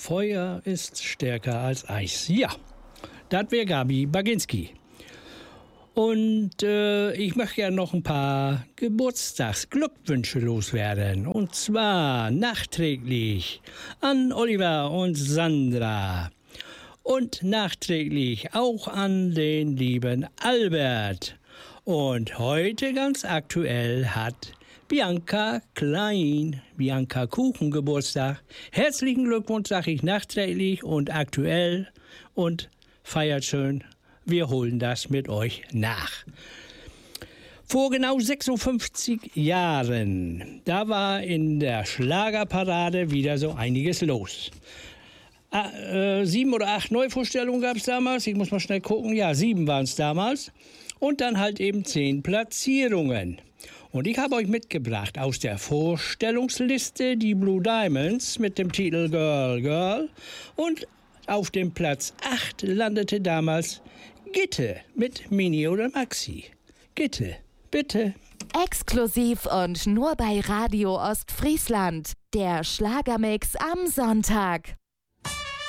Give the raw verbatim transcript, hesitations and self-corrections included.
Feuer ist stärker als Eis. Ja, das wäre Gabi Baginski. Und äh, ich möchte ja noch ein paar Geburtstagsglückwünsche loswerden. Und zwar nachträglich an Oliver und Sandra. Und nachträglich auch an den lieben Albert. Und heute ganz aktuell hat Bianca Klein, Bianca Kuchen Geburtstag. Herzlichen Glückwunsch, sage ich nachträglich und aktuell und feiert schön. Wir holen das mit euch nach. Vor genau sechsundfünfzig Jahren, da war in der Schlagerparade wieder so einiges los. Ah, äh, sieben oder acht Neuvorstellungen gab es damals. Ich muss mal schnell gucken. Ja, sieben waren es damals. Und dann halt eben zehn Platzierungen. Und ich habe euch mitgebracht aus der Vorstellungsliste die Blue Diamonds mit dem Titel Girl, Girl. Und auf dem Platz acht landete damals Gitte mit Mini oder Maxi. Gitte, bitte. Exklusiv und nur bei Radio Ostfriesland. Der Schlagermix am Sonntag.